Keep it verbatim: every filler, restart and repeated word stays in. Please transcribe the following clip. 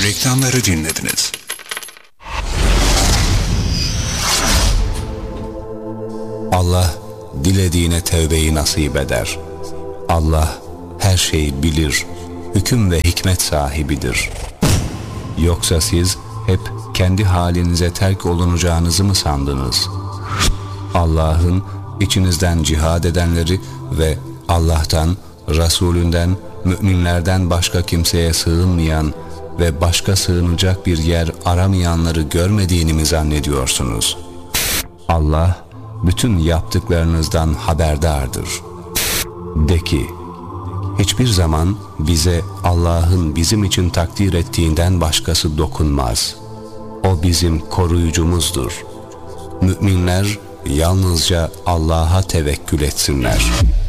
Reklamları dinlediniz. Allah dilediğine tevbeyi nasip eder. Allah her şeyi bilir, hüküm ve hikmet sahibidir. Yoksa siz hep kendi halinize terk olunacağınızı mı sandınız? Allah'ın içinizden cihad edenleri ve Allah'tan, Resulünden, müminlerden başka kimseye sığınmayan ve başka sığınacak bir yer aramayanları görmediğini mi zannediyorsunuz? Allah bütün yaptıklarınızdan haberdardır. De ki, hiçbir zaman bize Allah'ın bizim için takdir ettiğinden başkası dokunmaz. O bizim koruyucumuzdur. Müminler yalnızca Allah'a tevekkül etsinler.